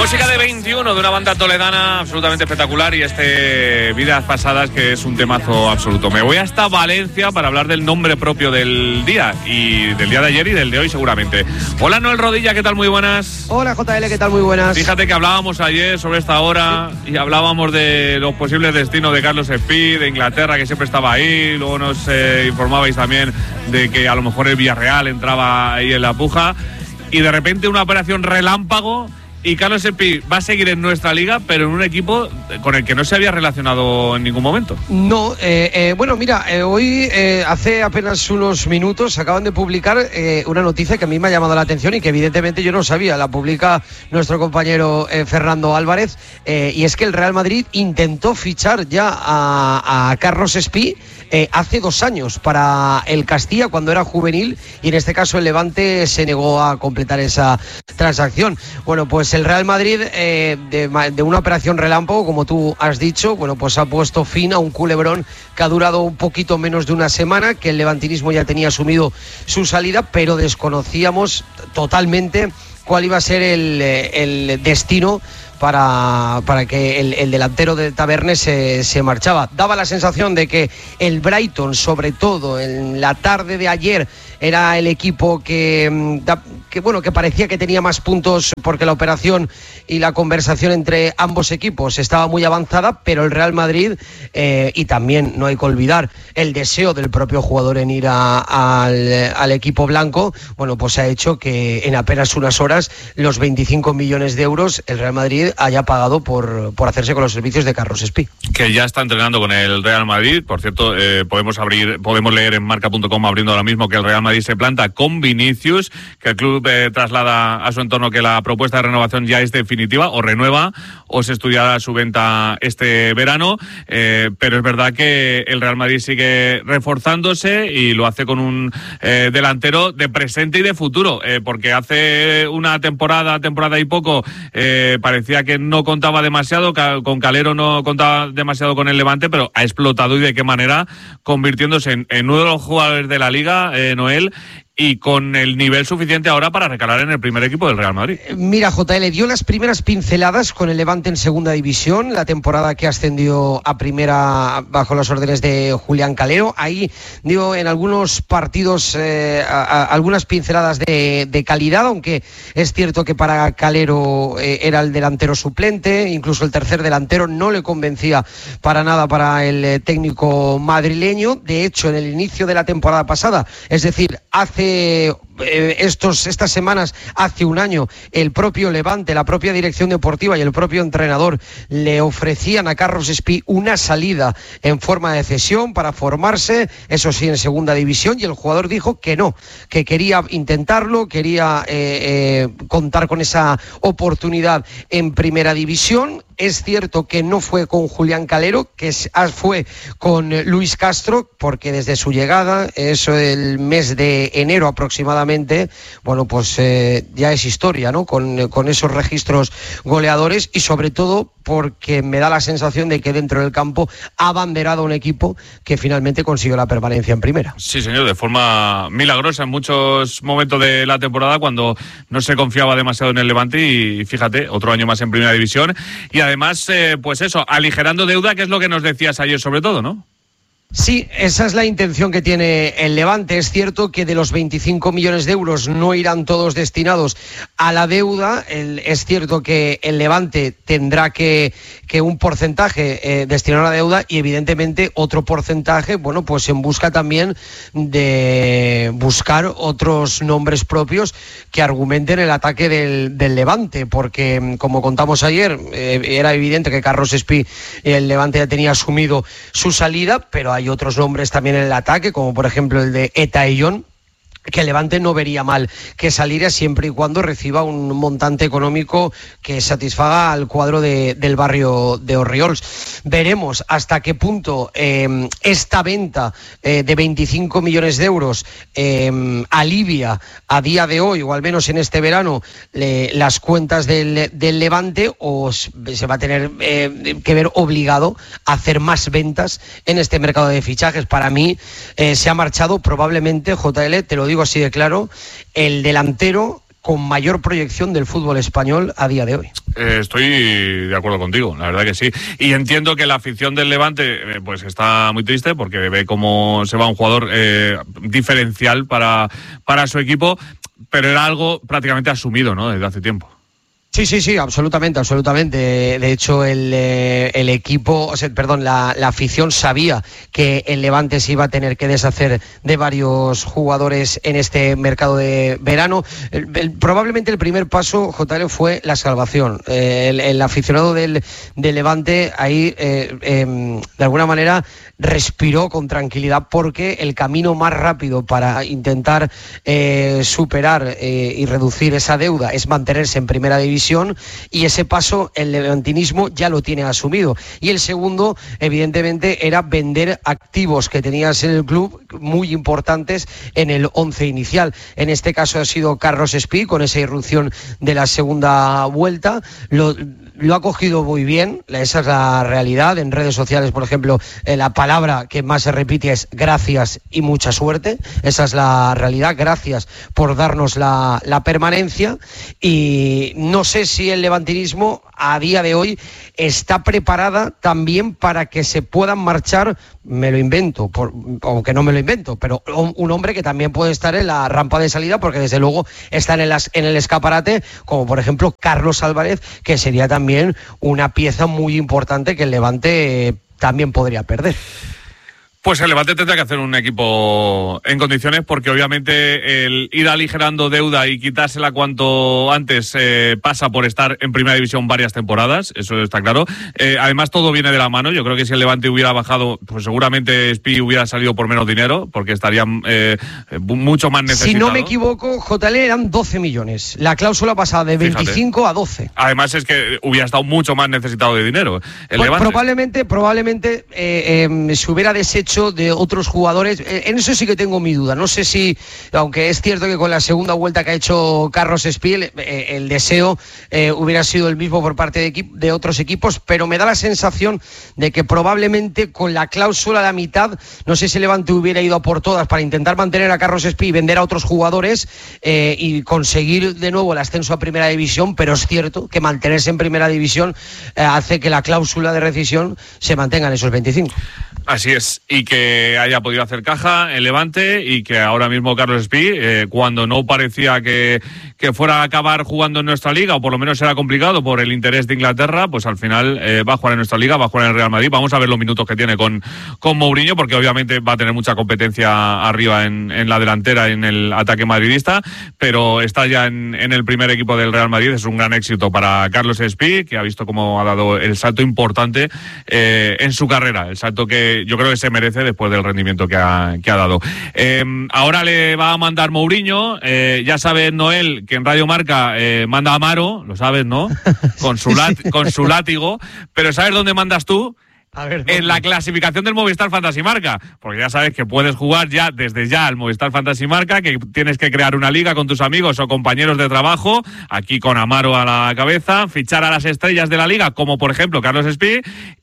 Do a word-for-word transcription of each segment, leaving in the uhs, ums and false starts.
Música de veintiuno, de una banda toledana absolutamente espectacular, y este Vidas Pasadas, que es un temazo absoluto. Me voy hasta Valencia para hablar del nombre propio del día, y del día de ayer y del de hoy seguramente. Hola Noel Rodilla, ¿qué tal? Muy buenas. Hola J L, ¿qué tal? Muy buenas. Fíjate que hablábamos ayer sobre esta hora y hablábamos de los posibles destinos de Carlos Espí, de Inglaterra, que siempre estaba ahí. Luego nos eh, informabais también de que a lo mejor el Villarreal entraba ahí en la puja, y de repente una operación relámpago. Y Carlos Espí va a seguir en nuestra liga, pero en un equipo con el que no se había relacionado en ningún momento. No, eh, eh, bueno, mira, eh, hoy, eh, hace apenas unos minutos, acaban de publicar eh, una noticia que a mí me ha llamado la atención y que evidentemente yo no sabía. La publica nuestro compañero eh, Fernando Álvarez, eh, y es que el Real Madrid intentó fichar ya a, a Carlos Espí eh, hace dos años para el Castilla cuando era juvenil, y en este caso el Levante se negó a completar esa transacción. Bueno, pues el Real Madrid, eh, de, de una operación relámpago, como tú has dicho, bueno, pues ha puesto fin a un culebrón que ha durado un poquito menos de una semana, que el levantinismo ya tenía asumido su salida, pero desconocíamos totalmente cuál iba a ser el, el destino para, para que el, el delantero de Tabernes se, se marchaba. Daba la sensación de que el Brighton, sobre todo en la tarde de ayer, era el equipo que, que bueno, que parecía que tenía más puntos, porque la operación y la conversación entre ambos equipos estaba muy avanzada, pero el Real Madrid, eh, y también no hay que olvidar el deseo del propio jugador en ir a, a, al, al equipo blanco, bueno, pues ha hecho que en apenas unas horas los veinticinco millones de euros el Real Madrid haya pagado por, por hacerse con los servicios de Carlos Espí. Que ya está entrenando con el Real Madrid. Por cierto, eh, podemos abrir, podemos leer en marca punto com abriendo ahora mismo que el Real Madrid se planta con Vinicius, que el club eh, traslada a su entorno que la propuesta de renovación ya es definitiva, o renueva o se estudiará su venta este verano, eh, pero es verdad que el Real Madrid sigue reforzándose y lo hace con un eh, delantero de presente y de futuro, eh, porque hace una temporada, temporada y poco, eh, parecía que no contaba demasiado, con Calero no contaba demasiado con el Levante, pero ha explotado, y de qué manera, convirtiéndose en, en uno de los jugadores de la liga, eh, Noel, y con el nivel suficiente ahora para recalar en el primer equipo del Real Madrid. Mira, J L dio las primeras pinceladas con el Levante en segunda división, la temporada que ascendió a primera bajo las órdenes de Julián Calero. Ahí dio en algunos partidos eh, a, a, algunas pinceladas de, de calidad, aunque es cierto que para Calero eh, era el delantero suplente, incluso el tercer delantero no le convencía para nada para el eh, técnico madrileño. De hecho, en el inicio de la temporada pasada, es decir, hace Estos, estas semanas, hace un año, el propio Levante, la propia dirección deportiva y el propio entrenador le ofrecían a Carlos Espí una salida en forma de cesión para formarse, eso sí, en segunda división, y el jugador dijo que no, que quería intentarlo, quería eh, eh, contar con esa oportunidad en primera división. Es cierto que no fue con Julián Calero, que fue con Luis Castro, porque desde su llegada, eso el mes de enero aproximadamente, bueno, pues eh, ya es historia, ¿no? Con, con esos registros goleadores, y sobre todo porque me da la sensación de que dentro del campo ha abanderado un equipo que finalmente consiguió la permanencia en primera. Sí, señor, de forma milagrosa en muchos momentos de la temporada, cuando no se confiaba demasiado en el Levante, y fíjate, otro año más en primera división, y además, eh, pues eso, aligerando deuda, que es lo que nos decías ayer sobre todo, ¿no? Sí, esa es la intención que tiene el Levante. Es cierto que de los veinticinco millones de euros no irán todos destinados a la deuda. El, es cierto que el Levante tendrá que, que un porcentaje eh, destinar a la deuda, y evidentemente otro porcentaje, bueno, pues en busca también de buscar otros nombres propios que argumenten el ataque del, del Levante, porque como contamos ayer, eh, era evidente que Carlos Espí, el Levante, ya tenía asumido su salida, pero hay otros nombres también en el ataque, como por ejemplo el de Eta Ayllón, que el Levante no vería mal que saliera siempre y cuando reciba un montante económico que satisfaga al cuadro de, del barrio de Orriols. Veremos hasta qué punto eh, esta venta eh, de veinticinco millones de euros eh, alivia a día de hoy, o al menos en este verano, le, las cuentas del, del Levante, o se va a tener eh, que ver obligado a hacer más ventas en este mercado de fichajes. Para mí eh, se ha marchado probablemente, J L, te lo digo así de claro, el delantero con mayor proyección del fútbol español a día de hoy. Eh, estoy de acuerdo contigo, la verdad que sí. Y entiendo que la afición del Levante eh, pues está muy triste porque ve cómo se va un jugador eh, diferencial para, para su equipo, pero era algo prácticamente asumido, ¿no?, desde hace tiempo. Sí, sí, sí, absolutamente, absolutamente. De hecho, el, eh, el equipo, o sea, perdón, la, la afición sabía que el Levante se iba a tener que deshacer de varios jugadores en este mercado de verano. El, el, probablemente el primer paso, J L, fue la salvación. Eh, el, el aficionado del, del Levante ahí, eh, eh, de alguna manera, respiró con tranquilidad porque el camino más rápido para intentar eh, superar eh, y reducir esa deuda es mantenerse en primera división, y ese paso el levantinismo ya lo tiene asumido. Y el segundo, evidentemente, era vender activos que tenías en el club muy importantes en el once inicial. En este caso ha sido Carlos Espí, con esa irrupción de la segunda vuelta. Lo Lo ha cogido muy bien, esa es la realidad. En redes sociales, por ejemplo, eh, la palabra que más se repite es gracias y mucha suerte. Esa es la realidad. Gracias por darnos la, la permanencia. Y no sé si el levantinismo a día de hoy está preparada también para que se puedan marchar, me lo invento, por, aunque no me lo invento, pero un, un hombre que también puede estar en la rampa de salida, porque desde luego están en, las, en el escaparate, como por ejemplo Carlos Álvarez, que sería también una pieza muy importante que el Levante eh, también podría perder. Pues el Levante tendrá que hacer un equipo en condiciones, porque obviamente el ir aligerando deuda y quitársela cuanto antes eh, pasa por estar en primera división varias temporadas, eso está claro. Eh, además todo viene de la mano. Yo creo que si el Levante hubiera bajado, pues seguramente Espí hubiera salido por menos dinero, porque estarían eh, mucho más necesitados. Si no me equivoco, J L, eran doce millones. La cláusula pasaba de veinticinco Fíjate. a doce. Además es que hubiera estado mucho más necesitado de dinero el pues Levante. Probablemente, probablemente eh, eh, se hubiera deshecho de otros jugadores. En eso sí que tengo mi duda. No sé si, aunque es cierto que con la segunda vuelta que ha hecho Carlos Espí, el, el deseo eh, hubiera sido el mismo por parte de, equip- de otros equipos, pero me da la sensación de que probablemente con la cláusula a la mitad, no sé si Levante hubiera ido a por todas para intentar mantener a Carlos Espí y vender a otros jugadores eh, y conseguir de nuevo el ascenso a primera división, pero es cierto que mantenerse en primera división eh, hace que la cláusula de rescisión se mantenga en esos veinticinco. Así es, y que haya podido hacer caja el Levante, y que ahora mismo Carlos Espí, eh, cuando no parecía que, que fuera a acabar jugando en nuestra liga, o por lo menos era complicado por el interés de Inglaterra, pues al final eh, va a jugar en nuestra liga, va a jugar en el Real Madrid. Vamos a ver los minutos que tiene con, con Mourinho, porque obviamente va a tener mucha competencia arriba en, en la delantera, en el ataque madridista, pero está ya en, en el primer equipo del Real Madrid. Es un gran éxito para Carlos Espí, que ha visto cómo ha dado el salto importante eh, en su carrera, el salto que yo creo que se merece después del rendimiento que ha, que ha dado. Eh, ahora le va a mandar Mourinho, eh, ya sabes, Noel, que en Radio Marca eh, manda a Amaro, lo sabes, ¿no? Con su, lat- con su látigo, pero ¿sabes dónde mandas tú? A ver, en la clasificación del Movistar Fantasy Marca, porque ya sabes que puedes jugar ya desde ya al Movistar Fantasy Marca, que tienes que crear una liga con tus amigos o compañeros de trabajo, aquí con Amaro a la cabeza, fichar a las estrellas de la liga, como por ejemplo Carlos Espí,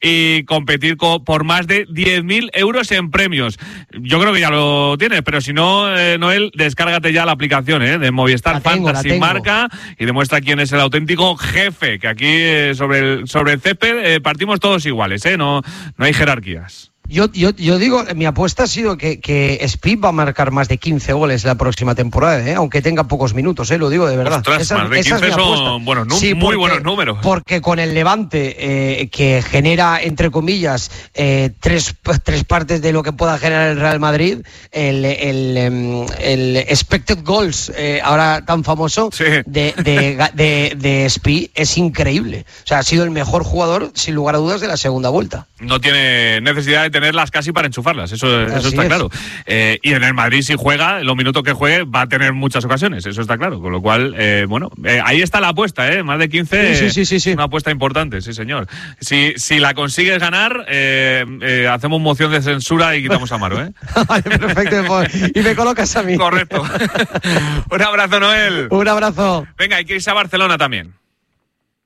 y competir co- por más de diez mil euros en premios. Yo creo que ya lo tienes, pero si no, eh, Noel, descárgate ya la aplicación eh, de Movistar la tengo, Fantasy Marca y demuestra quién es el auténtico jefe, que aquí eh, sobre, el, sobre el césped eh, partimos todos iguales, ¿eh? No, no hay jerarquías. Yo, yo, yo digo, mi apuesta ha sido que, que Espí va a marcar más de quince goles la próxima temporada, ¿eh? Aunque tenga pocos minutos, ¿eh? Lo digo de verdad. Ostras, esa, más de esa quince es mi son buenos, num- sí, muy porque, buenos números. Porque con el Levante, eh, que genera, entre comillas, eh, tres, tres partes de lo que pueda generar el Real Madrid, el, el, el, el expected goals, eh, ahora tan famoso, sí. de, de, de, de Espí, es increíble. O sea, ha sido el mejor jugador, sin lugar a dudas, de la segunda vuelta. No tiene necesidad de tenerlas casi para enchufarlas, eso, eso está es. claro. Eh, y en el Madrid, si juega, los minutos que juegue, va a tener muchas ocasiones, eso está claro. Con lo cual, eh, bueno, eh, ahí está la apuesta, ¿eh? Más de quince, sí, sí, sí, sí. una apuesta importante, sí, señor. Si, si la consigues ganar, eh, eh, hacemos moción de censura y quitamos a Amaro, ¿eh? Vale, perfecto. Y me colocas a mí. Correcto. Un abrazo, Noel. Un abrazo. Venga, hay que irse a Barcelona también.